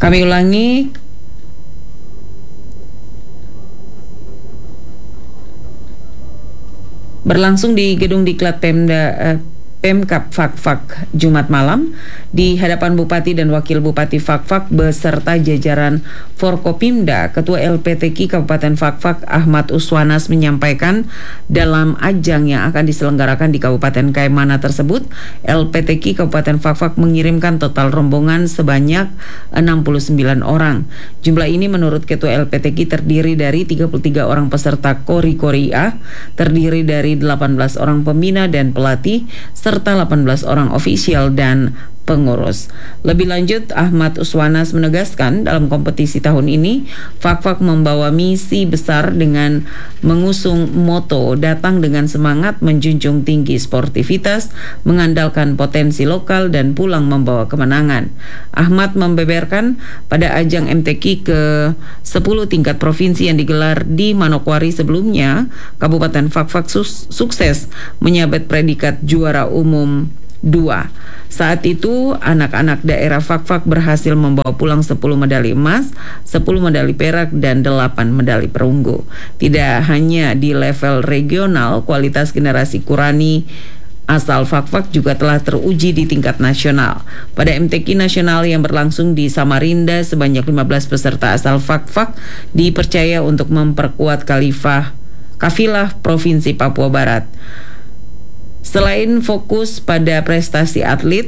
Kami ulangi, berlangsung di Gedung Diklat Pemkab Fakfak Jumat malam di hadapan Bupati dan Wakil Bupati Fakfak beserta jajaran Forkopimda. Ketua LPTQ Kabupaten Fakfak Ahmad Uswanas menyampaikan dalam ajang yang akan diselenggarakan di Kabupaten Kaimana tersebut, LPTQ Kabupaten Fakfak mengirimkan total rombongan sebanyak 69 orang. Jumlah ini menurut Ketua LPTQ terdiri dari 33 orang peserta Kori A, terdiri dari 18 orang pembina dan pelatih, serta 18 orang ofisial dan pengurus. Lebih lanjut, Ahmad Uswanas menegaskan dalam kompetisi tahun ini, Fakfak membawa misi besar dengan mengusung moto datang dengan semangat, menjunjung tinggi sportivitas, mengandalkan potensi lokal dan pulang membawa kemenangan. Ahmad membeberkan pada ajang MTQ ke-10 tingkat provinsi yang digelar di Manokwari sebelumnya, Kabupaten Fakfak sukses menyabet predikat juara umum 2. Saat itu anak-anak daerah Fakfak berhasil membawa pulang 10 medali emas, 10 medali perak dan 8 medali perunggu. Tidak hanya di level regional, kualitas generasi Qurani asal Fakfak juga telah teruji di tingkat nasional. Pada MTQ nasional yang berlangsung di Samarinda, sebanyak 15 peserta asal Fakfak dipercaya untuk memperkuat kafilah Provinsi Papua Barat. Selain fokus pada prestasi atlet,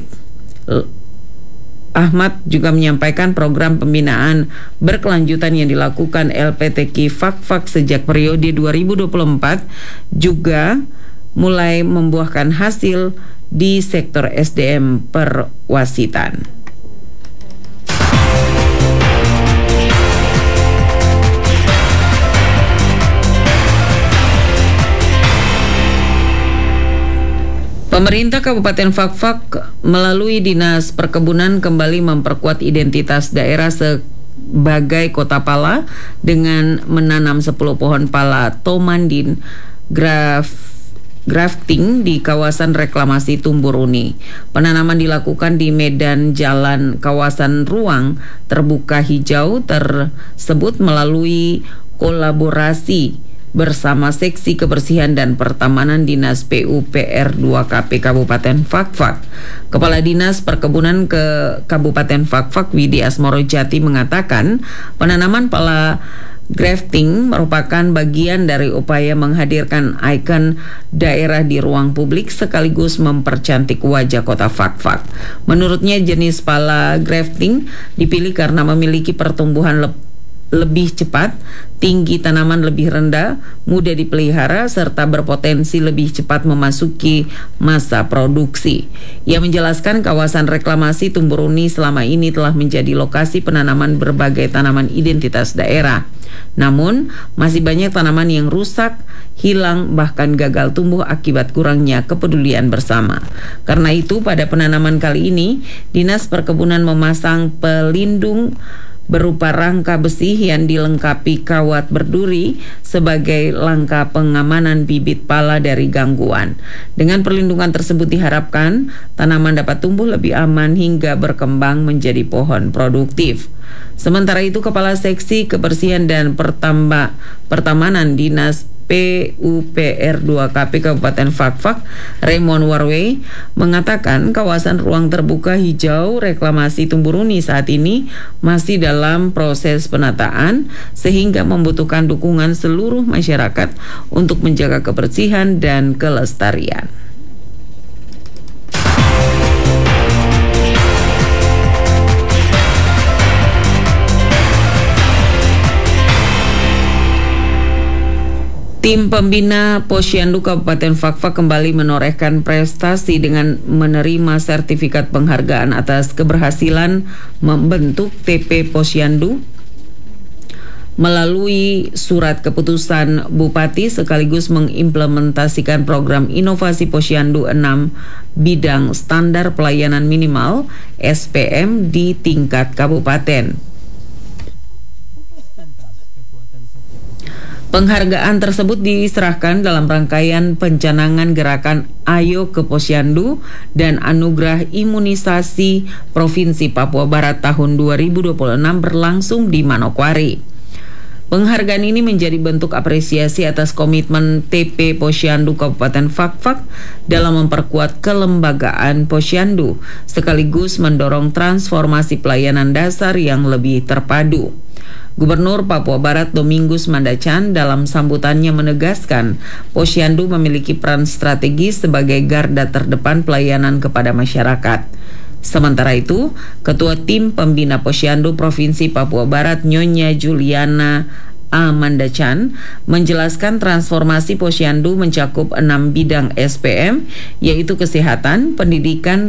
Ahmad juga menyampaikan program pembinaan berkelanjutan yang dilakukan LPTQ Fakfak sejak periode 2024 juga mulai membuahkan hasil di sektor SDM perwasitan. Pemerintah Kabupaten Fakfak melalui Dinas Perkebunan kembali memperkuat identitas daerah sebagai kota pala dengan menanam 10 pohon pala Tomandin grafting di kawasan reklamasi Tumburuni. Penanaman dilakukan di medan jalan kawasan ruang terbuka hijau tersebut melalui kolaborasi bersama Seksi Kebersihan dan Pertamanan Dinas PUPR 2KP Kabupaten Fakfak. Kepala Dinas Perkebunan ke Kabupaten Fakfak Widi Asmoro Jati mengatakan penanaman pala grafting merupakan bagian dari upaya menghadirkan ikon daerah di ruang publik sekaligus mempercantik wajah kota Fakfak. Menurutnya jenis pala grafting dipilih karena memiliki pertumbuhan lebih cepat, tinggi tanaman lebih rendah, mudah dipelihara, serta berpotensi lebih cepat memasuki masa produksi. Ia menjelaskan kawasan reklamasi Tumburuni selama ini telah menjadi lokasi penanaman berbagai tanaman identitas daerah. Namun, masih banyak tanaman yang rusak, hilang, bahkan gagal tumbuh akibat kurangnya kepedulian bersama. Karena itu, pada penanaman kali ini, Dinas Perkebunan memasang pelindung berupa rangka besi yang dilengkapi kawat berduri sebagai langkah pengamanan bibit pala dari gangguan. Dengan perlindungan tersebut diharapkan tanaman dapat tumbuh lebih aman hingga berkembang menjadi pohon produktif. Sementara itu, Kepala Seksi Kebersihan dan Pertamanan Dinas PUPR 2KP Kabupaten Fakfak Raymond Warway mengatakan kawasan ruang terbuka hijau reklamasi Tumburuni saat ini masih dalam proses penataan sehingga membutuhkan dukungan seluruh masyarakat untuk menjaga kebersihan dan kelestarian. Tim pembina Posyandu Kabupaten Fakfak kembali menorehkan prestasi dengan menerima sertifikat penghargaan atas keberhasilan membentuk TP Posyandu melalui surat keputusan Bupati sekaligus mengimplementasikan program inovasi Posyandu 6 bidang standar pelayanan minimal SPM di tingkat kabupaten. Penghargaan tersebut diserahkan dalam rangkaian pencanangan gerakan Ayo ke Posyandu dan Anugerah Imunisasi Provinsi Papua Barat tahun 2026 berlangsung di Manokwari. Penghargaan ini menjadi bentuk apresiasi atas komitmen TP Posyandu Kabupaten Fakfak dalam memperkuat kelembagaan Posyandu sekaligus mendorong transformasi pelayanan dasar yang lebih terpadu. Gubernur Papua Barat Domingus Mandacan dalam sambutannya menegaskan Posyandu memiliki peran strategis sebagai garda terdepan pelayanan kepada masyarakat. Sementara itu, Ketua Tim Pembina Posyandu Provinsi Papua Barat Nyonya Juliana A. Mandacan menjelaskan transformasi Posyandu mencakup 6 bidang SPM, yaitu kesehatan, pendidikan,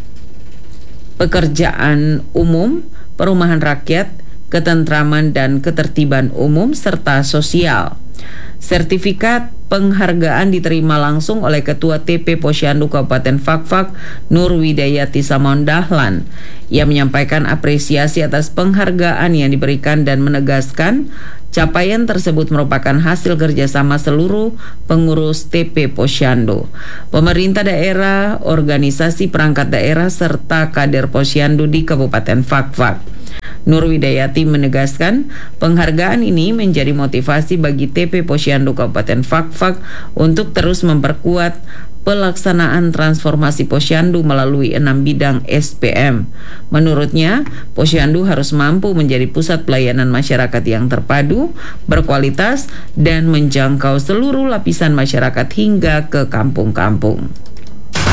pekerjaan umum, perumahan rakyat, ketentraman dan ketertiban umum, serta sosial. Sertifikat penghargaan diterima langsung oleh Ketua TP Posyandu Kabupaten Fakfak Nur Widayati Samon Dahlan. Ia menyampaikan apresiasi atas penghargaan yang diberikan dan menegaskan capaian tersebut merupakan hasil kerjasama seluruh pengurus TP Posyandu, pemerintah daerah, organisasi perangkat daerah, serta kader Posyandu di Kabupaten Fakfak. Nur Widayati menegaskan penghargaan ini menjadi motivasi bagi TP Posyandu Kabupaten Fakfak untuk terus memperkuat pelaksanaan transformasi Posyandu melalui 6 bidang SPM. Menurutnya, Posyandu harus mampu menjadi pusat pelayanan masyarakat yang terpadu, berkualitas, dan menjangkau seluruh lapisan masyarakat hingga ke kampung-kampung.